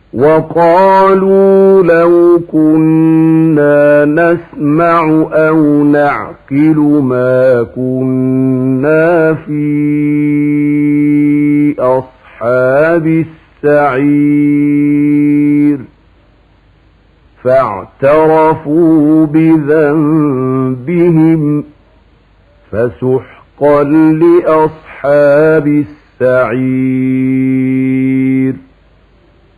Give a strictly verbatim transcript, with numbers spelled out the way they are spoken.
وقالوا لو كنا نسمع أو نعقل ما كنا في أصحاب السعير فاعترفوا بذنبهم فسحقا لأصحاب السعير.